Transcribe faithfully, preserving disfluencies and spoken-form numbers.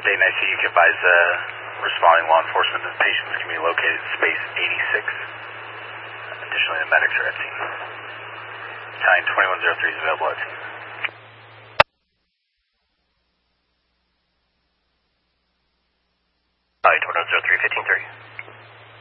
Dayton I C U, you can advise uh, responding law enforcement that patients can be located at space eighty-six. Additionally, the medics are at scene. Time twenty-one oh three is available at scene.